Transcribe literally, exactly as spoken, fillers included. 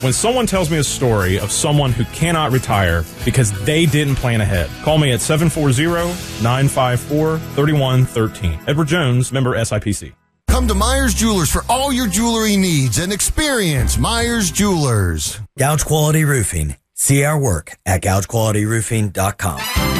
When someone tells me a story of someone who cannot retire because they didn't plan ahead, call me at seven four zero, nine five four, three one one three. Edward Jones, member S I P C. Come to Myers Jewelers for all your jewelry needs and experience Myers Jewelers. Gouge Quality Roofing. See our work at gouge quality roofing dot com.